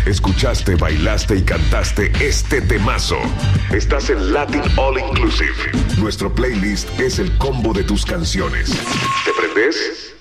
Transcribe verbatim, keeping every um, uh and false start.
escuchaste, bailaste y cantaste este temazo. Estás en Latin All Inclusive. Nuestro playlist es el combo de tus canciones. ¿Te prendes?